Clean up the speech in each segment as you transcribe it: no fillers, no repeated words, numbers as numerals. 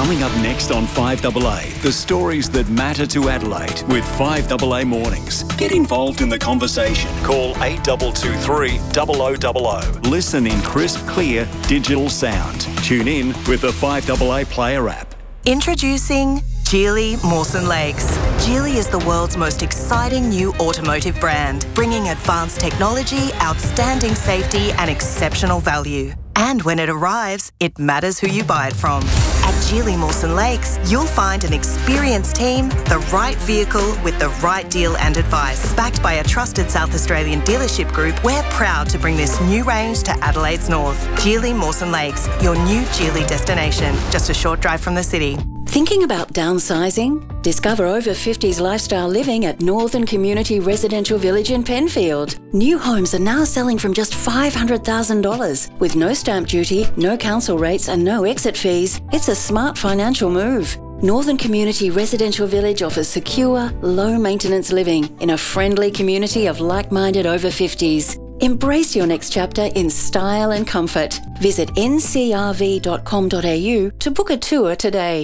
Coming up next on 5AA, the stories that matter to Adelaide with 5AA Mornings. Get involved in the conversation. Call 8223 0000. Listen in crisp, clear, digital sound. Tune in with the 5AA Player app. Introducing Geely Mawson Lakes. Geely is the world's most exciting new automotive brand, bringing advanced technology, outstanding safety and exceptional value. And when it arrives, it matters who you buy it from. At Geely Mawson Lakes, you'll find an experienced team, the right vehicle with the right deal and advice. Backed by a trusted South Australian dealership group, we're proud to bring this new range to Adelaide's north. Geely Mawson Lakes, your new Geely destination, just a short drive from the city. Thinking about downsizing? Discover over 50s lifestyle living at Northern Community Residential Village in Penfield. New homes are now selling from just $500,000 with no stamp duty, no council rates and no exit fees. It's a smart financial move. Northern Community Residential Village offers secure, low-maintenance living in a friendly community of like-minded over 50s. Embrace your next chapter in style and comfort. Visit ncrv.com.au to book a tour today.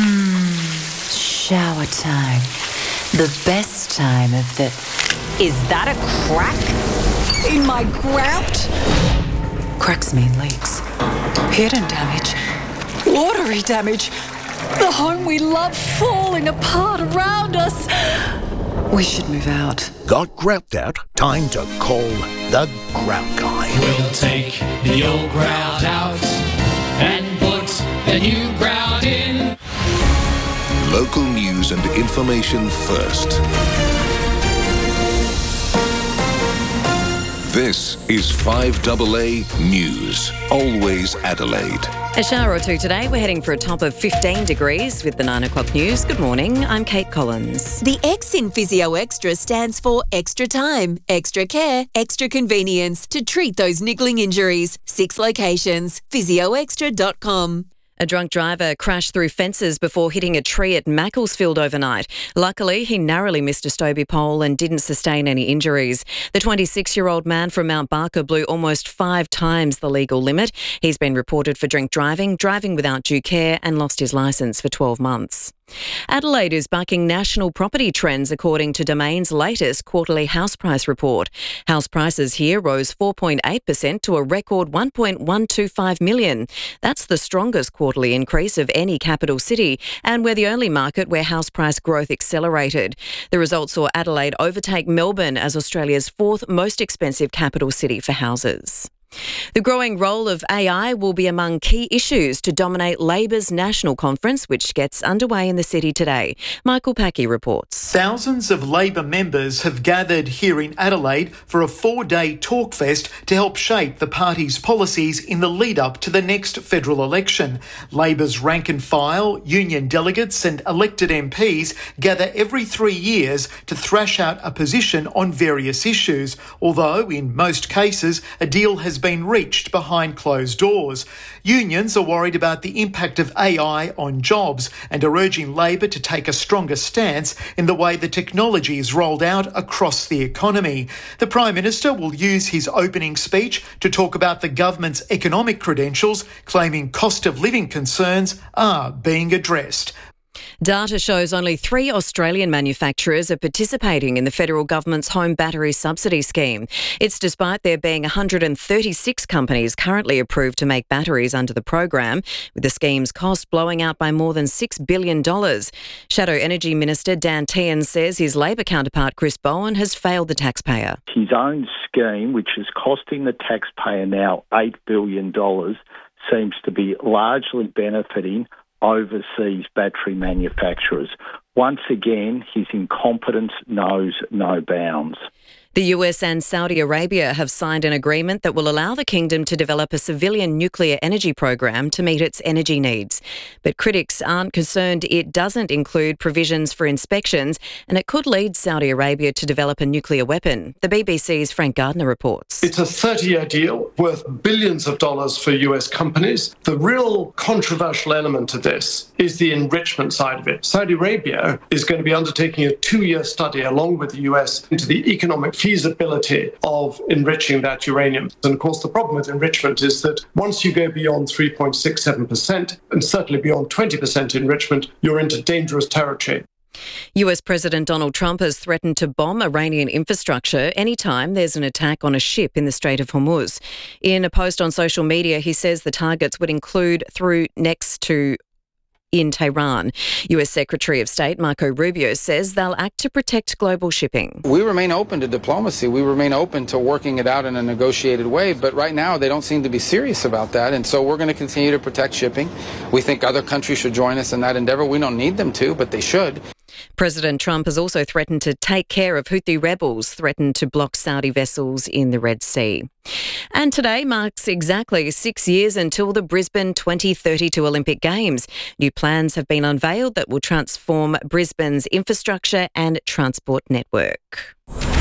Shower time. The best time of the... Is that a crack in my grout? Cracks mean leaks. Hidden damage. Watery damage. The home we love falling apart around us. We should move out. Got grout out? Time to call the Grout Guy. We'll take the old grout out and put the new grout in. Local news and information first. This is 5AA News. Always Adelaide. A shower or two today. We're heading for a top of 15 degrees with the 9 o'clock news. Good morning, I'm Kate Collins. The X in Physio Extra stands for extra time, extra care, extra convenience to treat those niggling injuries. 6 locations. physioextra.com. A drunk driver crashed through fences before hitting a tree at Macclesfield overnight. Luckily, he narrowly missed a Stobie pole and didn't sustain any injuries. The 26-year-old man from Mount Barker blew almost 5 times the legal limit. He's been reported for drink driving, driving without due care and lost his licence for 12 months. Adelaide is bucking national property trends according to Domain's latest quarterly house price report. House prices here rose 4.8% to a record $1.125 million. That's the strongest quarterly increase of any capital city, and we're the only market where house price growth accelerated. The results saw Adelaide overtake Melbourne as Australia's 4th most expensive capital city for houses. The growing role of AI will be among key issues to dominate Labor's national conference, which gets underway in the city today. Michael Packey reports. Thousands of Labor members have gathered here in Adelaide for a 4-day talkfest to help shape the party's policies in the lead-up to the next federal election. Labor's rank and file, union delegates and elected MPs gather every 3 years to thrash out a position on various issues, although in most cases a deal has been reached behind closed doors. Unions are worried about the impact of AI on jobs and are urging Labor to take a stronger stance in the way the technology is rolled out across the economy. The Prime Minister will use his opening speech to talk about the government's economic credentials, claiming cost of living concerns are being addressed. Data shows only 3 Australian manufacturers are participating in the federal government's home battery subsidy scheme. It's despite there being 136 companies currently approved to make batteries under the program, with the scheme's cost blowing out by more than $6 billion. Shadow Energy Minister Dan Tehan says his Labor counterpart Chris Bowen has failed the taxpayer. His own scheme, which is costing the taxpayer now $8 billion, seems to be largely benefiting overseas battery manufacturers. Once again, his incompetence knows no bounds. The US and Saudi Arabia have signed an agreement that will allow the kingdom to develop a civilian nuclear energy program to meet its energy needs. But critics aren't concerned it doesn't include provisions for inspections, and it could lead Saudi Arabia to develop a nuclear weapon. The BBC's Frank Gardner reports. It's a 30-year deal worth billions of dollars for US companies. The real controversial element to this is the enrichment side of it. Saudi Arabia is going to be undertaking a 2-year study along with the US into the economic feasibility of enriching that uranium. And of course, the problem with enrichment is that once you go beyond 3.67%, and certainly beyond 20% enrichment, you're into dangerous territory. US President Donald Trump has threatened to bomb Iranian infrastructure anytime there's an attack on a ship in the Strait of Hormuz. In a post on social media, he says the targets would include through next to in Tehran. US Secretary of State Marco Rubio says they'll act to protect global shipping. We remain open to diplomacy. We remain open to working it out in a negotiated way. But right now, they don't seem to be serious about that. And so we're going to continue to protect shipping. We think other countries should join us in that endeavor. We don't need them to, but they should. President Trump has also threatened to take care of Houthi rebels threatened to block Saudi vessels in the Red Sea. And today marks exactly 6 years until the Brisbane 2032 Olympic Games. New plans have been unveiled that will transform Brisbane's infrastructure and transport network.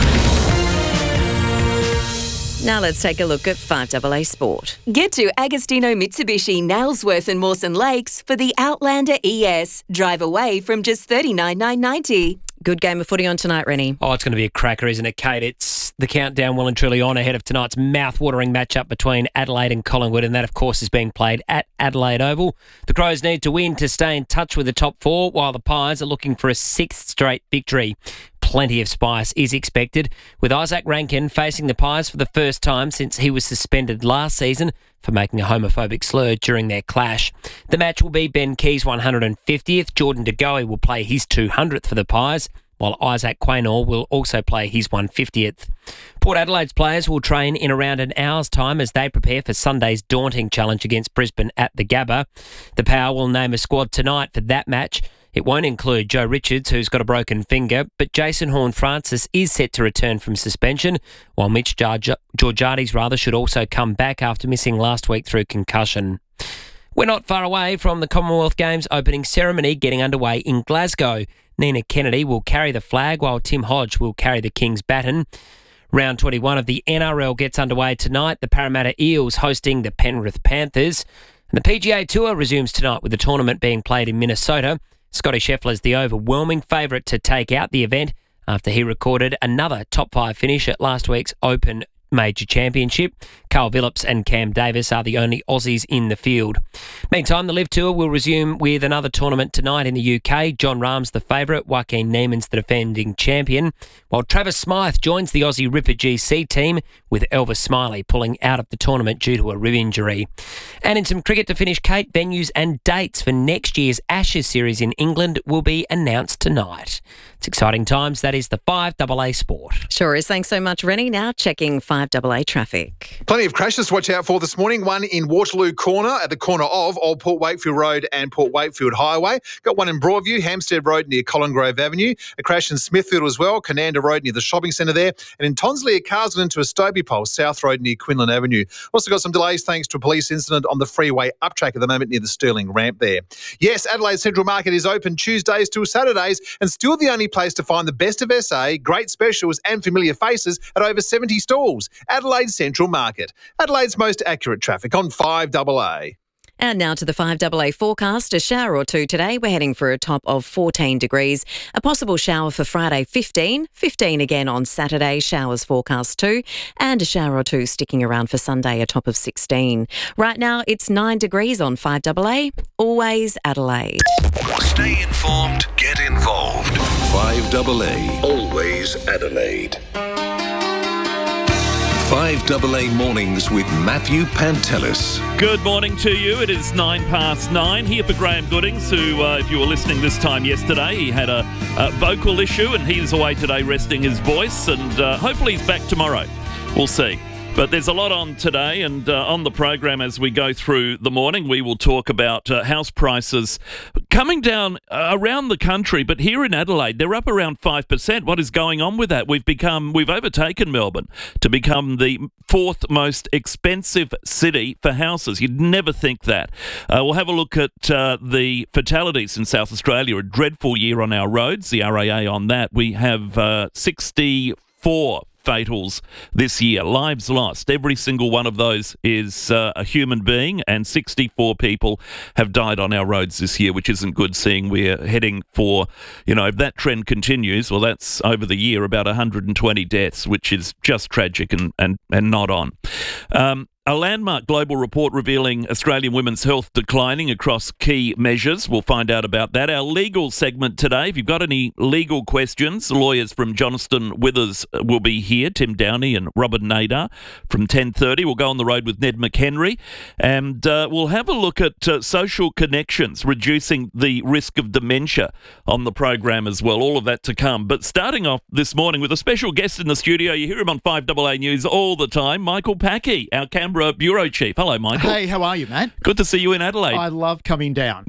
Now let's take a look at 5AA Sport. Get to Agostino Mitsubishi, Nailsworth and Mawson Lakes for the Outlander ES. Drive away from just $39,990. Good game of footy on tonight, Rennie. Oh, it's going to be a cracker, isn't it, Kate? It's the countdown well and truly on ahead of tonight's mouth-watering matchup between Adelaide and Collingwood, and that, of course, is being played at Adelaide Oval. The Crows need to win to stay in touch with the top four, while the Pies are looking for a sixth straight victory. Plenty of spice is expected, with Isaac Rankin facing the Pies for the first time since he was suspended last season for making a homophobic slur during their clash. The match will be Ben Keys' 150th. Jordan De Goey will play his 200th for the Pies, while Isaac Quaynor will also play his 150th. Port Adelaide's players will train in around an hour's time as they prepare for Sunday's daunting challenge against Brisbane at the Gabba. The Power will name a squad tonight for that match. It won't include Joe Richards, who's got a broken finger, but Jason Horne-Francis is set to return from suspension, while Mitch Georgiades should also come back after missing last week through concussion. We're not far away from the Commonwealth Games opening ceremony getting underway in Glasgow. Nina Kennedy will carry the flag, while Tim Hodge will carry the King's baton. Round 21 of the NRL gets underway tonight. The Parramatta Eels hosting the Penrith Panthers. And the PGA Tour resumes tonight with the tournament being played in Minnesota. Scotty Scheffler's the overwhelming favourite to take out the event after he recorded another top 5 finish at last week's Open Major Championship. Carl Phillips and Cam Davis are the only Aussies in the field. Meantime, the LIV Tour will resume with another tournament tonight in the UK. John Rahm's the favourite, Joaquin Niemann's the defending champion, while Travis Smythe joins the Aussie Ripper GC team, with Elvis Smiley pulling out of the tournament due to a rib injury. And in some cricket to finish, Kate, venues and dates for next year's Ashes series in England will be announced tonight. It's exciting times. That is the 5AA Sport. Sure is. Thanks so much, Rennie. Now checking 5AA traffic. Plenty of crashes to watch out for this morning. One in Waterloo Corner at the corner of Old Port Wakefield Road and Port Wakefield Highway. Got one in Broadview, Hampstead Road near Colin Grove Avenue. A crash in Smithfield as well, Cananda Road near the shopping centre there. And in Tonsley, a car's got into a Stobie pole, South Road near Quinlan Avenue. Also got some delays thanks to a police incident on the freeway uptrack at the moment near the Stirling ramp there. Yes, Adelaide Central Market is open Tuesdays till Saturdays and still the only place to find the best of SA, great specials and familiar faces at over 70 stalls. Adelaide Central Market. Adelaide's most accurate traffic on 5AA. And now to the 5AA forecast. A shower or two today. We're heading for a top of 14 degrees. A possible shower for Friday, 15. 15 again on Saturday. Showers forecast too. And a shower or two sticking around for Sunday, a top of 16. Right now, it's 9 degrees on 5AA. Always Adelaide. Stay informed. Get involved. 5AA. Always Adelaide. 5AA Mornings with Matthew Pantelis. Good morning to you. It is 9:09 here for Graham Goodings, who, if you were listening this time yesterday, he had a vocal issue and he's away today resting his voice, and hopefully he's back tomorrow. We'll see. But there's a lot on today, and on the program as we go through the morning, we will talk about house prices coming down around the country, but here in Adelaide, they're up around 5%. What is going on with that? We've overtaken Melbourne to become the 4th most expensive city for houses. You'd never think that. We'll have a look at the fatalities in South Australia, a dreadful year on our roads, the RAA on that. We have 64 fatals this year. Lives lost. Every single one of those is a human being, and 64 people have died on our roads this year, which isn't good, seeing we're heading for, if that trend continues, well, that's over the year about 120 deaths, which is just tragic and not on. A landmark global report revealing Australian women's health declining across key measures. We'll find out about that. Our legal segment today, if you've got any legal questions, lawyers from Johnston Withers will be here, Tim Downey and Robert Nadar from 10:30. We'll go on the road with Ned McHenry, and we'll have a look at social connections, reducing the risk of dementia on the program as well. All of that to come. But starting off this morning with a special guest in the studio. You hear him on 5AA News all the time, Michael Packey, our Canberra Bureau Chief. Hello, Michael. Hey, how are you, man? Good to see you in Adelaide. I love coming down.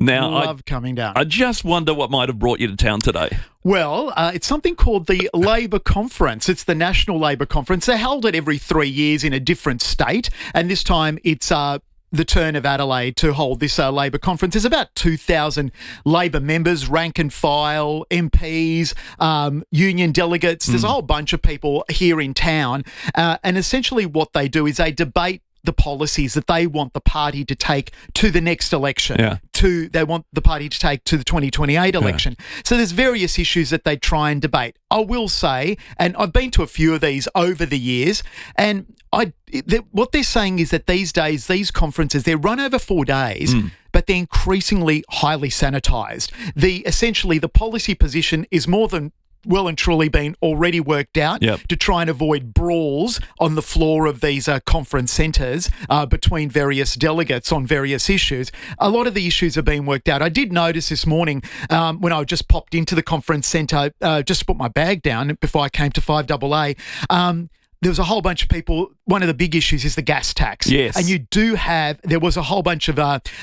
I just wonder what might have brought you to town today. Well, it's something called the Labor Conference. It's the National Labor Conference. They hold it every 3 years in a different state, and this time it's the turn of Adelaide to hold this Labor Conference. There's about 2,000 Labor members, rank and file, MPs, union delegates. There's a whole bunch of people here in town, and essentially what they do is they debate the policies that they want the party to take to the next election. They want the party to take to the 2028 election. So there's various issues that they try and debate. I will say, and I've been to a few of these over the years, and what they're saying is that these days, these conferences, they're run over 4 days, but they're increasingly highly sanitised. Essentially, the policy position is more than well and truly been already worked out to try and avoid brawls on the floor of these conference centres between various delegates on various issues. A lot of the issues are being worked out. I did notice this morning when I just popped into the conference centre, just to put my bag down before I came to 5AA, there was a whole bunch of people. One of the big issues is the gas tax. Yes. And there was a whole bunch of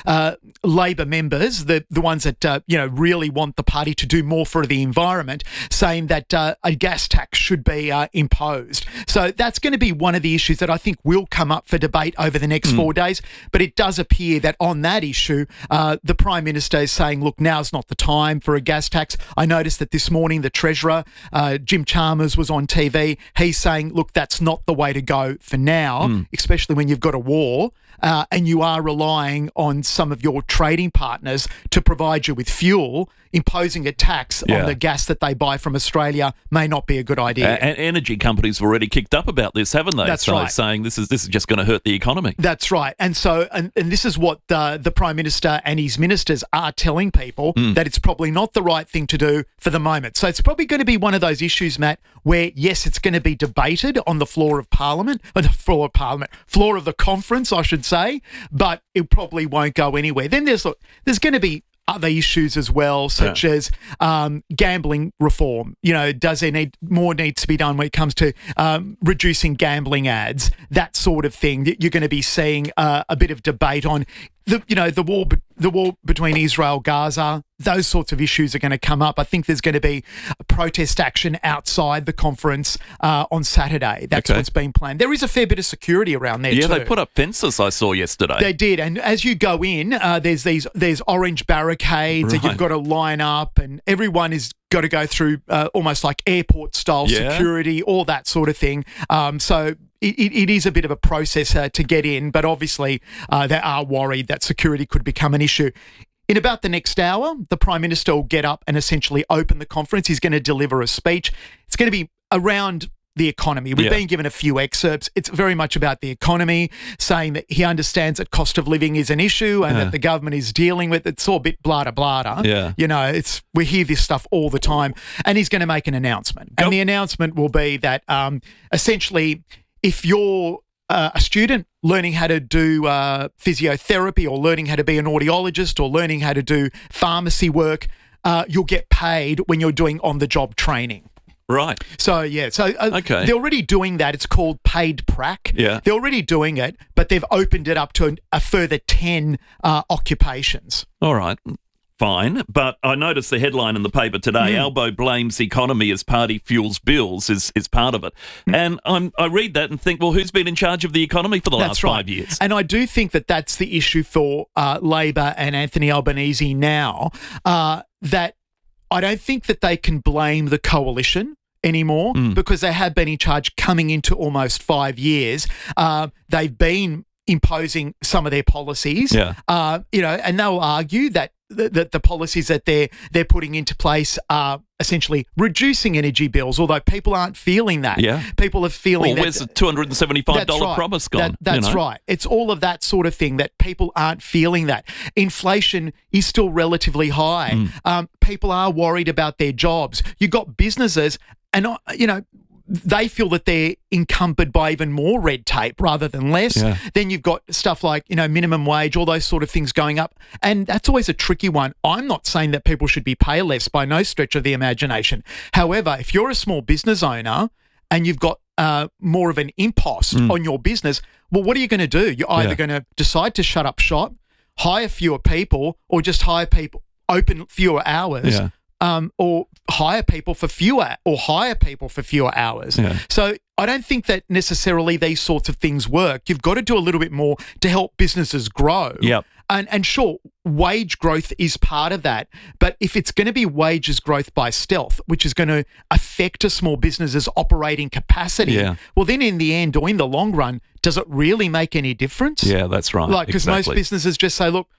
Labor members, the ones that, really want the party to do more for the environment, saying that a gas tax should be imposed. So that's going to be one of the issues that I think will come up for debate over the next 4 days. But it does appear that on that issue, the Prime Minister is saying, look, now's not the time for a gas tax. I noticed that this morning the Treasurer, Jim Chalmers, was on TV. He's saying, look, that's not the way to go for now, especially when you've got a war and you are relying on some of your trading partners to provide you with fuel. Imposing a tax on the gas that they buy from Australia may not be a good idea. And energy companies have already kicked up about this, haven't they? That's right. Saying this is just going to hurt the economy. That's right. And so, and this is what the Prime Minister and his ministers are telling people, that it's probably not the right thing to do for the moment. So it's probably going to be one of those issues, Matt, where, yes, it's going to be debated on the floor of Parliament, floor of the conference, I should say, but it probably won't go anywhere. Then there's going to be other issues as well, such as gambling reform. Does there needs to be done when it comes to reducing gambling ads, that sort of thing. You're going to be seeing a bit of debate on the war between Israel, Gaza. Those sorts of issues are going to come up. I think there's going to be a protest action outside the conference on Saturday. That's what's been planned. There is a fair bit of security around there too. Yeah, they put up fences, I saw yesterday. They did, and as you go in, there's orange barricades that you've got to line up, and everyone is got to go through almost like airport-style security, all that sort of thing. So it is a bit of a process to get in, but obviously they are worried that security could become an issue. In about the next hour, the Prime Minister will get up and essentially open the conference. He's going to deliver a speech. It's going to be around the economy. We've been given a few excerpts. It's very much about the economy, saying that he understands that cost of living is an issue and that the government is dealing with it. It's all a bit blada. We hear this stuff all the time. And he's going to make an announcement. And the announcement will be that essentially, if you're a student learning how to do physiotherapy or learning how to be an audiologist or learning how to do pharmacy work, you'll get paid when you're doing on-the-job training. Right. So, they're already doing that. It's called paid prac. Yeah. They're already doing it, but they've opened it up to a further 10 occupations. All right. Fine. But I noticed the headline in the paper today, Albo blames economy as party fuels bills is part of it. And I read that and think, well, who's been in charge of the economy for the last 5 years? And I do think that that's the issue for Labor and Anthony Albanese now, that I don't think that they can blame the coalition. anymore because they have been in charge coming into almost 5 years. They've been imposing some of their policies, and they'll argue that the policies that they're putting into place are essentially reducing energy bills, although people aren't feeling that. Yeah. People are feeling that. Where's the $275 promise gone? That's right. It's all of that sort of thing that people aren't feeling that. Inflation is still relatively high. People are worried about their jobs. You've got businesses and, they feel that they're encumbered by even more red tape rather than less. Yeah. Then you've got stuff like, minimum wage, all those sort of things going up. And that's always a tricky one. I'm not saying that people should be paid less by no stretch of the imagination. However, if you're a small business owner and you've got more of an impost on your business, well, what are you going to do? You're either going to decide to shut up shop, hire fewer people, or just hire people, open fewer hours. Yeah. Or hire people for fewer hours. Yeah. So I don't think that necessarily these sorts of things work. You've got to do a little bit more to help businesses grow. Yep. And sure, wage growth is part of that. But if it's going to be wages growth by stealth, which is going to affect a small business's operating capacity, well, then in the end or in the long run, does it really make any difference? Yeah, that's right. Because most businesses just say, look,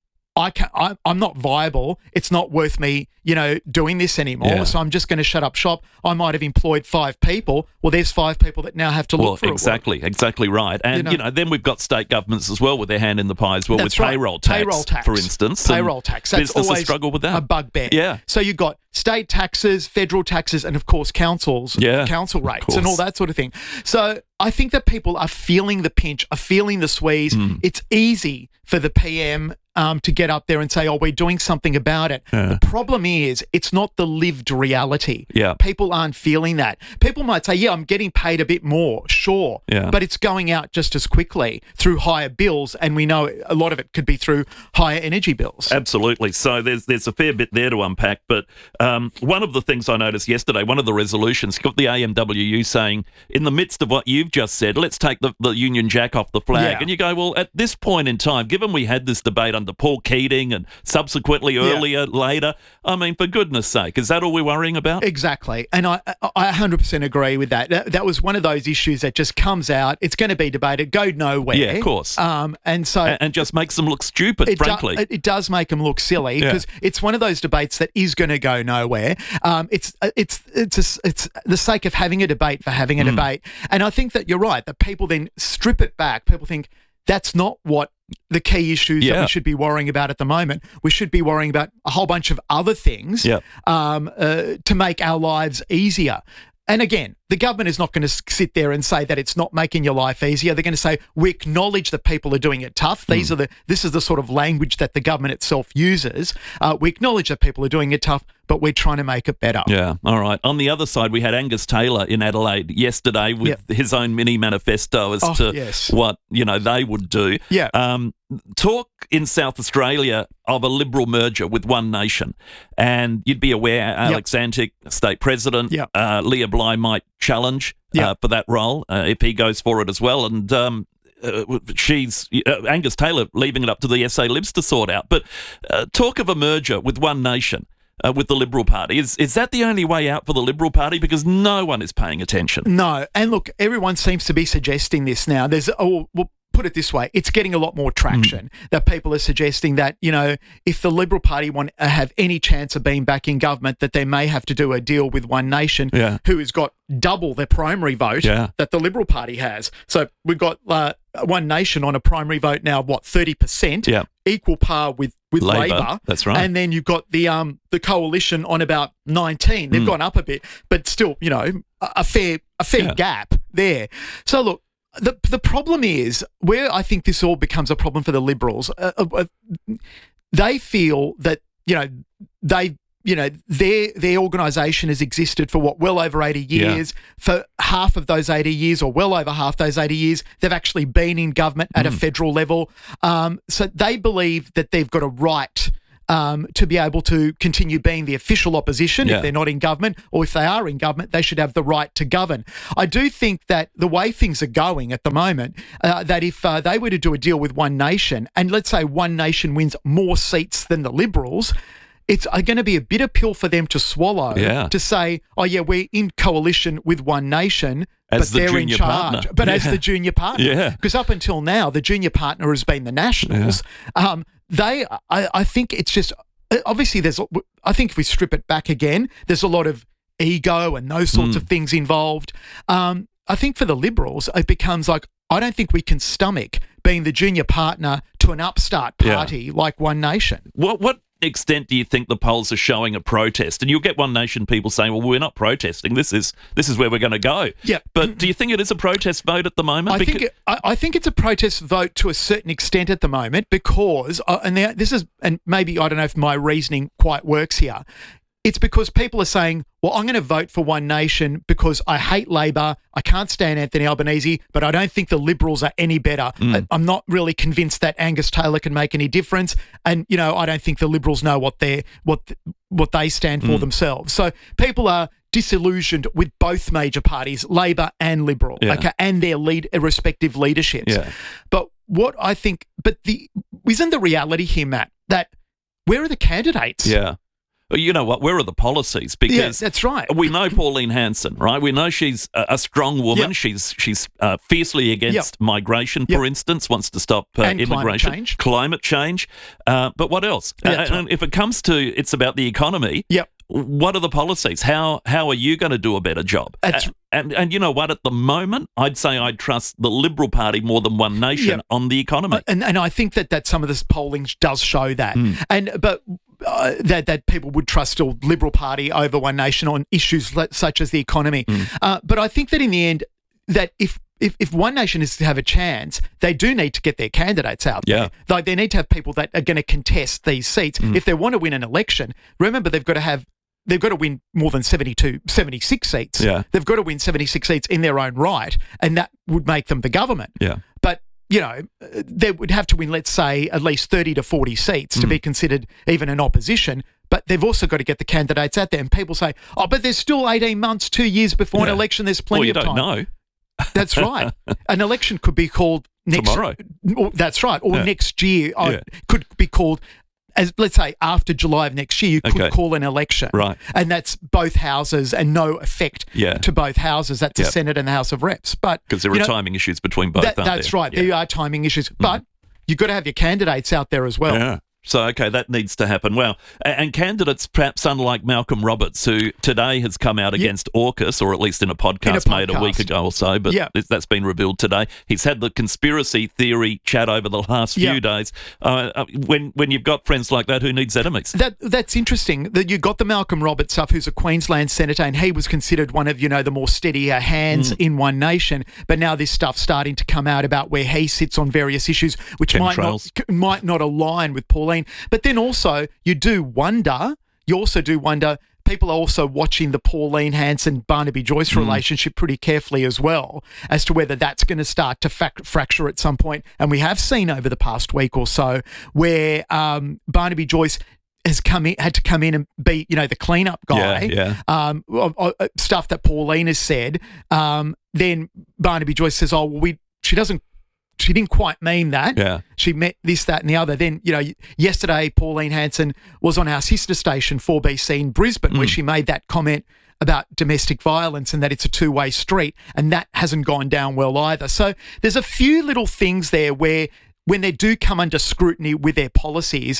I'm not viable. It's not worth me, doing this anymore. So I'm just going to shut up shop. I might have employed 5 people. Well, there's 5 people that now have to look for exactly right. And, then we've got state governments as well with their hand in the pie as well with payroll tax, for instance. Payroll tax. That's businesses always struggle with that. A bugbear. Yeah. So you've got state taxes, federal taxes, and, of course, council rates and all that sort of thing. So I think that people are feeling the pinch, are feeling the squeeze. It's easy for the PM to get up there and say, we're doing something about it. The problem is it's not the lived reality. Yeah. People aren't feeling that. People might say, I'm getting paid a bit more, sure, but it's going out just as quickly through higher bills, and we know a lot of it could be through higher energy bills. Absolutely. So there's a fair bit there to unpack, but one of the things I noticed yesterday, one of the resolutions, got the AMWU saying, in the midst of what you've just said, let's take the Union Jack off the flag. And you go, well, at this point in time, given we had this debate under Paul Keating and subsequently later, I mean, for goodness sake, is that all we're worrying about? Exactly. And I 100% agree with that. That was one of those issues that just comes out. It's going to be debated, go nowhere. Yeah, of course. And just makes them look stupid, frankly. It does make them look silly because it's one of those debates that is going to go nowhere. It's the sake of having a debate for having a debate. And I think that you're right, that people then strip it back. People think that's not what the key issues that we should be worrying about at the moment. We should be worrying about a whole bunch of other things to make our lives easier. And again, the government is not going to sit there and say that it's not making your life easier. They're going to say, we acknowledge that people are doing it tough. This is the sort of language that the government itself uses. We acknowledge that people are doing it tough, but we're trying to make it better. Yeah, all right. On the other side, we had Angus Taylor in Adelaide yesterday with his own mini manifesto as to what, they would do. Yeah. Talk in South Australia of a Liberal merger with One Nation. And you'd be aware, Alex Antic, state president, Leah Bly might challenge for that role if he goes for it as well. And she's Angus Taylor leaving it up to the SA Libs to sort out. But talk of a merger with One Nation. With the Liberal Party. Is that the only way out for the Liberal Party? Because no one is paying attention. No. And look, everyone seems to be suggesting this now. Put it this way, it's getting a lot more traction that people are suggesting that, if the Liberal Party want to have any chance of being back in government, that they may have to do a deal with One Nation, who has got double their primary vote that the Liberal Party has. So we've got One Nation on a primary vote now, 30%, equal par with Labor. That's right. And then you've got the coalition on about 19. They've gone up a bit, but still, a fair gap there. So look, the problem is where I think this all becomes a problem for the Liberals. They feel that their organisation has existed for well over 80 years. For half of those 80 years, or well over half those 80 years, they've actually been in government at a federal level. So they believe that they've got a right to be able to continue being the official opposition if they're not in government, or if they are in government, they should have the right to govern. I do think that the way things are going at the moment, that if they were to do a deal with One Nation, and let's say One Nation wins more seats than the Liberals, it's going to be a bitter pill for them to swallow to say, oh, yeah, we're in coalition with One Nation, as but they're in charge. Partner. But as the junior partner. Yeah. Because up until now, the junior partner has been the Nationals. Yeah. I think it's just, obviously I think if we strip it back again, there's a lot of ego and those sorts of things involved. I think for the Liberals, it becomes like, I don't think we can stomach being the junior partner to an upstart party like One Nation. What extent do you think the polls are showing a protest? And you'll get One Nation people saying, well, we're not protesting. This is where we're going to go. Yeah. But do you think it is a protest vote at the moment? I think it's a protest vote to a certain extent at the moment because, and maybe I don't know if my reasoning quite works here, it's because people are saying, well, I'm going to vote for One Nation because I hate Labor, I can't stand Anthony Albanese, but I don't think the Liberals are any better. I'm not really convinced that Angus Taylor can make any difference, and I don't think the Liberals know what they stand for themselves. So people are disillusioned with both major parties, Labor and Liberal, and their respective leaderships. Yeah. But isn't the reality here, Matt, that where are the candidates? Yeah. You know what? Where are the policies? Because that's right. We know Pauline Hanson, right? We know she's a strong woman. Yep. She's fiercely against migration, for instance, wants to stop immigration, climate change. But what else? And if it comes to it's about the economy. Yep. What are the policies? How are you going to do a better job? And you know what? At the moment, I'd say I trust the Liberal Party more than One Nation on the economy. And I think that some of this polling does show that. But that people would trust still Liberal Party over One Nation on issues such as the economy. But I think that in the end, that if One Nation is to have a chance, they do need to get their candidates out there. Like they need to have people that are going to contest these seats. If they want to win an election, remember they've got to win more than 76 seats. Yeah. They've got to win 76 seats in their own right, and that would make them the government. Yeah. But they would have to win, let's say, at least 30 to 40 seats to be considered even an opposition. But they've also got to get the candidates out there. And people say, oh, but there's still 18 months, 2 years before an election. There's plenty of time. Well, you don't know. That's right. An election could be called tomorrow. That's right. Or next year. Could be called, as let's say, after July of next year, you could call an election. Right. And that's both houses and no effect to both houses. That's the Senate and the House of Reps. But because there are timing issues between both, that's right. There are timing issues. But you've got to have your candidates out there as well. Yeah. So, that needs to happen. Well, and candidates, perhaps unlike Malcolm Roberts, who today has come out against AUKUS, or at least in a podcast made a week ago or so, but that's been revealed today. He's had the conspiracy theory chat over the last few days. When you've got friends like that, who needs enemies? That's interesting. That you got the Malcolm Roberts stuff, who's a Queensland senator, and he was considered one of, the more steadier hands in One Nation. But now this stuff's starting to come out about where he sits on various issues, which might not align with Pauline. But then also you also do wonder, people are also watching the Pauline Hanson-Barnaby Joyce relationship pretty carefully as well, as to whether that's going to start to fracture at some point. And we have seen over the past week or so where Barnaby Joyce had to come in and be, the cleanup guy. Stuff that Pauline has said. Then Barnaby Joyce says, oh, well, she didn't quite mean that. Yeah. She meant this, that and the other. Then, yesterday Pauline Hanson was on our sister station 4BC in Brisbane where she made that comment about domestic violence and that it's a two-way street, and that hasn't gone down well either. So there's a few little things there where when they do come under scrutiny with their policies,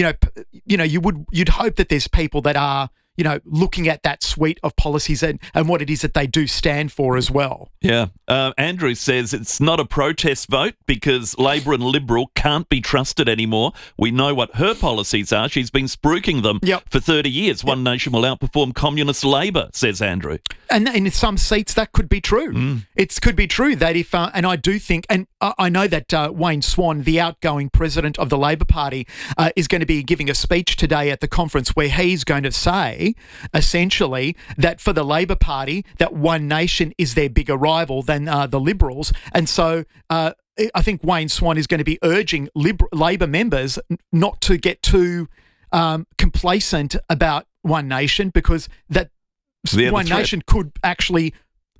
you'd hope that there's people that are looking at that suite of policies and what it is that they do stand for as well. Yeah. Andrew says it's not a protest vote because Labor and Liberal can't be trusted anymore. We know what her policies are. She's been spruiking them for 30 years. One Nation will outperform Communist Labor, says Andrew. And in some seats that could be true. It could be true that if, and I do think, and I know that Wayne Swan, the outgoing president of the Labor Party, is going to be giving a speech today at the conference where he's going to say, essentially, that for the Labor Party, that One Nation is their bigger rival than the Liberals. And so I think Wayne Swan is going to be urging Labor members not to get too complacent about One Nation, because that One Nation could actually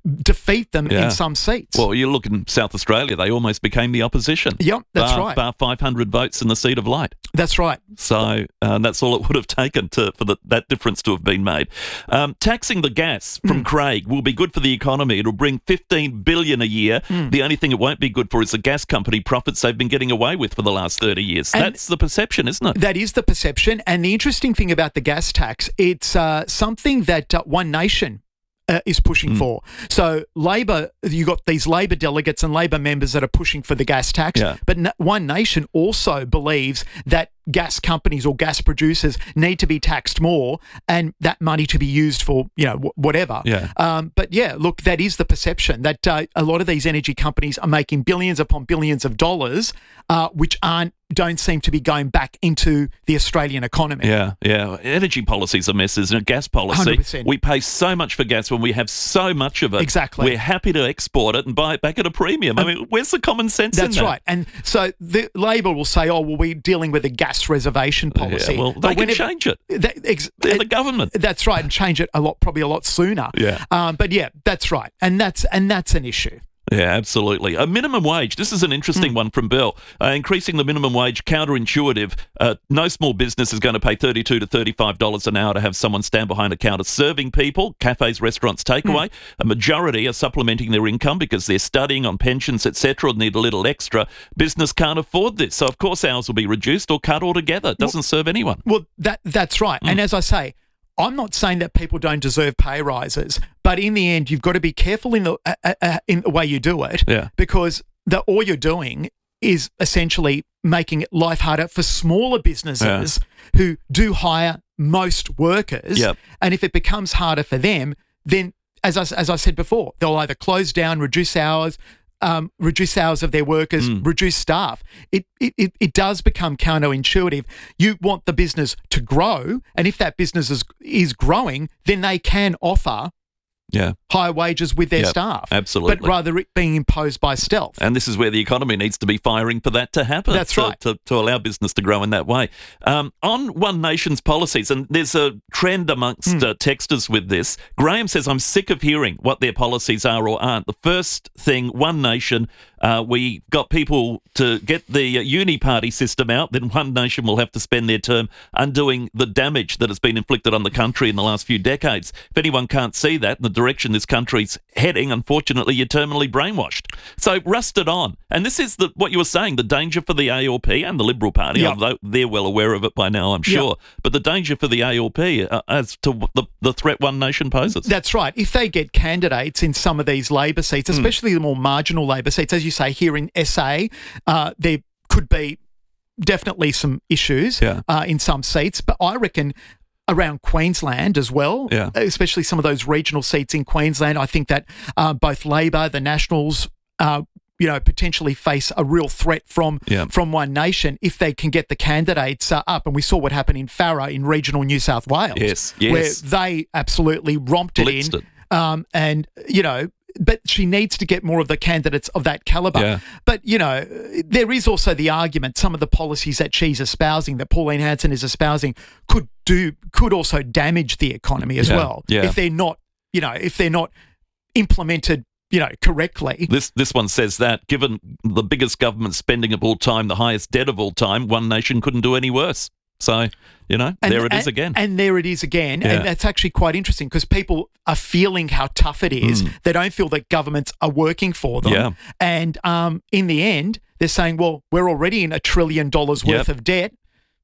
defeat them in some seats. Well, you look in South Australia, they almost became the opposition. Yep, that's right. Bar 500 votes in the seat of Light. That's right. So that's all it would have taken for that difference to have been made. Taxing the gas from Craig will be good for the economy. It'll bring $15 billion a year. The only thing it won't be good for is the gas company profits they've been getting away with for the last 30 years. And that's the perception, isn't it? That is the perception. And the interesting thing about the gas tax, it's something that One Nation is pushing for. So Labor, you got these Labor delegates and Labor members that are pushing for the gas tax, but One Nation also believes that gas companies or gas producers need to be taxed more and that money to be used for, whatever. But look, that is the perception that a lot of these energy companies are making billions upon billions of dollars, which don't seem to be going back into the Australian economy. Energy policy's a mess, isn't it? Gas policy. 100%. We pay so much for gas when we have so much of it. Exactly. We're happy to export it and buy it back at a premium. I mean, where's the common sense in that? That's right. And so the Labor will say, we're dealing with a gas reservation policy. Yeah, well, they can change it. They're the government. That's right, and change it probably a lot sooner. But that's right. And that's an issue. Yeah, absolutely. A minimum wage. This is an interesting one from Bill. Increasing the minimum wage, counterintuitive. No small business is going to pay $32 to $35 an hour to have someone stand behind a counter serving people. Cafes, restaurants, takeaway. A majority are supplementing their income because they're studying on pensions, etc., and need a little extra. Business can't afford this. So, of course, hours will be reduced or cut altogether. It doesn't serve anyone. Well, that's right. And as I say, I'm not saying that people don't deserve pay rises, but in the end, you've got to be careful in the way you do it, because all you're doing is essentially making life harder for smaller businesses who do hire most workers. And if it becomes harder for them, then as I said before, they'll either close down, reduce hours of their workers, reduce staff. It does become counterintuitive. You want the business to grow, and if that business is growing, then they can offer higher wages with their staff. Absolutely. But rather it being imposed by stealth. And this is where the economy needs to be firing for that to happen. That's right. To allow business to grow in that way. On One Nation's policies, and there's a trend amongst texters with this, Graham says, I'm sick of hearing what their policies are or aren't. The first thing, One Nation, we got people to get the uni party system out, then One Nation will have to spend their term undoing the damage that has been inflicted on the country in the last few decades. If anyone can't see that, the direction this country's heading, unfortunately, you're terminally brainwashed. So rusted on. And this is what you were saying, the danger for the ALP and the Liberal Party, although they're well aware of it by now, I'm sure. But the danger for the ALP as to the threat One Nation poses. That's right. If they get candidates in some of these Labor seats, especially the more marginal Labor seats, as you say, here in SA, there could be definitely some issues in some seats. But I reckon around Queensland as well, especially some of those regional seats in Queensland, I think that both Labor, the Nationals, potentially face a real threat from One Nation if they can get the candidates up. And we saw what happened in Farrer in regional New South Wales, where they absolutely romped it in. But she needs to get more of the candidates of that calibre. But, there is also the argument some of the policies that she's espousing, that Pauline Hanson is espousing, could also damage the economy as well if they're not, implemented correctly. This one says that given the biggest government spending of all time, the highest debt of all time, One Nation couldn't do any worse. So, there it is again. And there it is again. And that's actually quite interesting because people are feeling how tough it is. They don't feel that governments are working for them. And in the end, they're saying, well, we're already in $1 trillion worth of debt.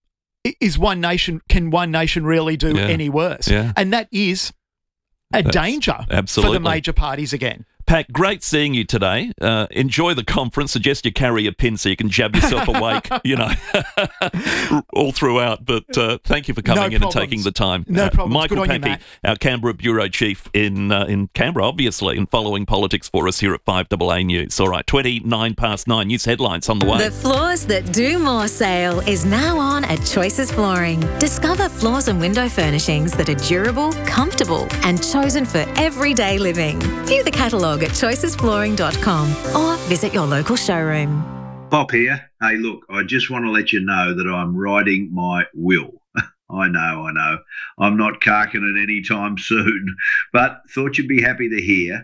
Can One Nation really do any worse? And that is a danger for the major parties again. Pat, great seeing you today. Enjoy the conference. Suggest you carry a pin so you can jab yourself awake, all throughout. But thank you for coming in and taking the time. No problem. Michael Pappy, our Canberra Bureau Chief in Canberra, obviously, and following politics for us here at 5AA News. All right, 9:29 news headlines on the way. The Floors That Do More sale is now on at Choices Flooring. Discover floors and window furnishings that are durable, comfortable, and chosen for everyday living. View the catalogue at choicesflooring.com or visit your local showroom. Bob here. Hey, look, I just want to let you know that I'm writing my will. I know. I'm not carking it anytime soon, but thought you'd be happy to hear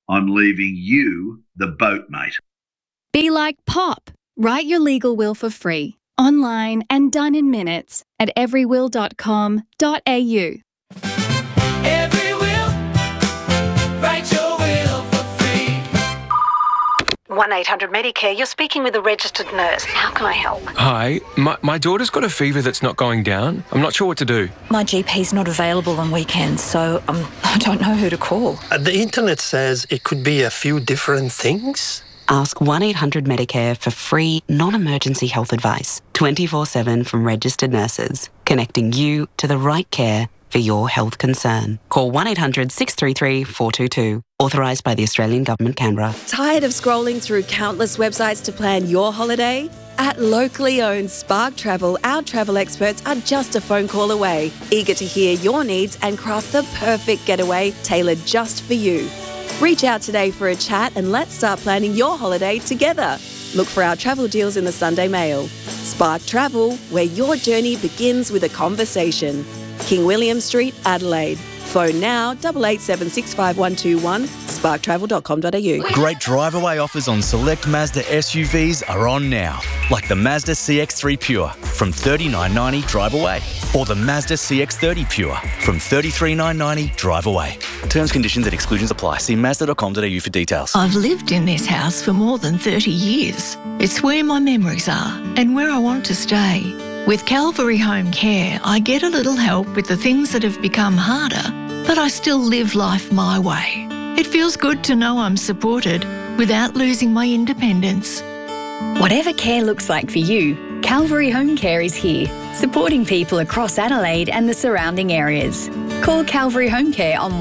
I'm leaving you the boat, mate. Be like Pop. Write your legal will for free, online and done in minutes at everywill.com.au. Every will, write your will for free. 1-800-Medicare, you're speaking with a registered nurse. How can I help? Hi, my daughter's got a fever that's not going down. I'm not sure what to do. My GP's not available on weekends, so I don't know who to call. The internet says it could be a few different things. Ask 1-800-Medicare for free, non-emergency health advice, 24/7 from registered nurses, connecting you to the right care for your health concern. Call 1-800-633-422. Authorised by the Australian Government, Canberra. Tired of scrolling through countless websites to plan your holiday? At locally owned Spark Travel, our travel experts are just a phone call away, eager to hear your needs and craft the perfect getaway tailored just for you. Reach out today for a chat and let's start planning your holiday together. Look for our travel deals in the Sunday Mail. Spark Travel, where your journey begins with a conversation. King William Street, Adelaide. Phone now 88765121, sparktravel.com.au. Great drive-away offers on select Mazda SUVs are on now, like the Mazda CX-3 Pure from $39.90 drive away, or the Mazda CX-30 Pure from $33,990 drive away. Terms, conditions and exclusions apply. See Mazda.com.au for details. I've lived in this house for more than 30 years. It's where my memories are and where I want to stay. With Calvary Home Care, I get a little help with the things that have become harder, but I still live life my way. It feels good to know I'm supported without losing my independence. Whatever care looks like for you, Calvary Home Care is here, supporting people across Adelaide and the surrounding areas. Call Calvary Home Care on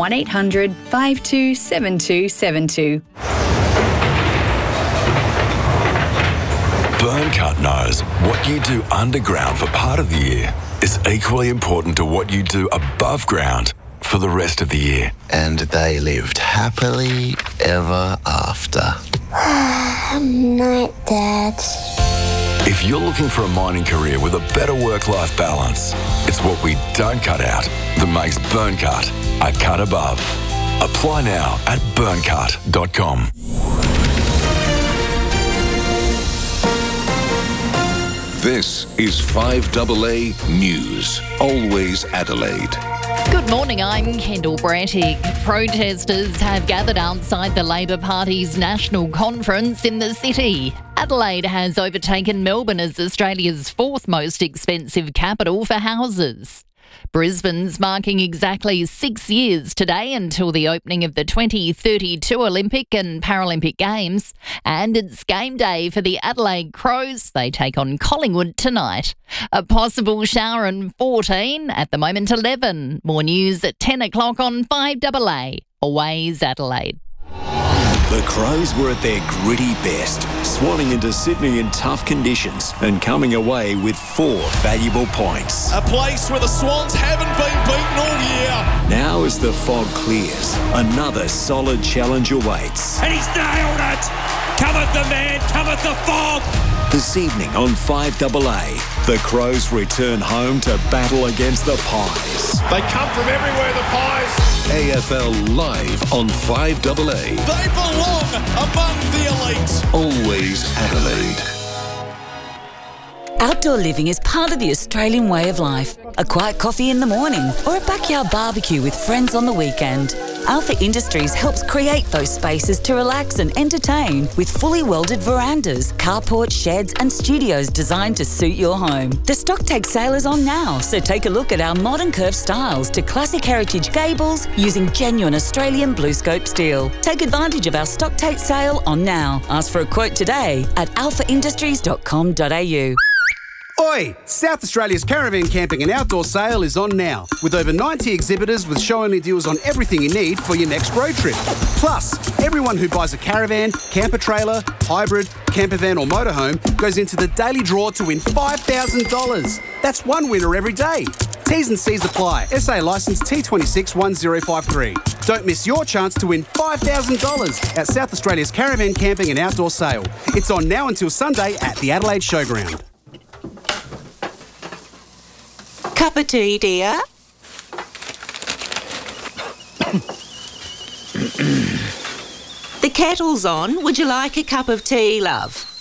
1-800-527272. Burncut knows what you do underground for part of the year is equally important to what you do above ground for the rest of the year. And they lived happily ever after. Night, Dad. If you're looking for a mining career with a better work-life balance, it's what we don't cut out that makes Burncut a cut above. Apply now at burncut.com. This is 5AA News. Always Adelaide. Good morning, I'm Kendall Brattick. Protesters have gathered outside the Labor Party's national conference in the city. Adelaide has overtaken Melbourne as Australia's fourth most expensive capital for houses. Brisbane's marking exactly 6 years today until the opening of the 2032 Olympic and Paralympic Games. And it's game day for the Adelaide Crows. They take on Collingwood tonight. A possible shower in 14, at the moment 11. More news at 10 o'clock on 5AA. Always Adelaide. The Crows were at their gritty best, swanning into Sydney in tough conditions and coming away with 4 valuable points. A place where the Swans haven't been beaten all year. Now as the fog clears, another solid challenge awaits. And he's nailed it! Cometh the man, cometh the fog! This evening on 5AA, the Crows return home to battle against the Pies. They come from everywhere, the Pies. AFL Live on 5AA. They belong among the elites. Always Adelaide. Outdoor living is part of the Australian way of life. A quiet coffee in the morning or a backyard barbecue with friends on the weekend. Alpha Industries helps create those spaces to relax and entertain with fully welded verandas, carports, sheds and studios designed to suit your home. The stock take sale is on now, so take a look at our modern curved styles to classic heritage gables using genuine Australian BlueScope steel. Take advantage of our stock take sale on now. Ask for a quote today at alphaindustries.com.au. Oi! South Australia's Caravan Camping and Outdoor Sale is on now, with over 90 exhibitors with show-only deals on everything you need for your next road trip. Plus, everyone who buys a caravan, camper trailer, hybrid, camper van or motorhome goes into the daily draw to win $5,000. That's one winner every day. T's and C's apply. SA licence T261053. Don't miss your chance to win $5,000 at South Australia's Caravan Camping and Outdoor Sale. It's on now until Sunday at the Adelaide Showground. Cup of tea, dear? kettle's on. Would you like a cup of tea, love?